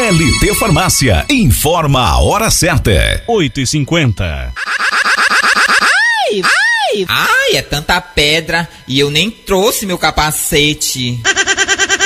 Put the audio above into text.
LT Farmácia, informa a hora certa. 8h50. Ai, é tanta pedra e eu nem trouxe meu capacete.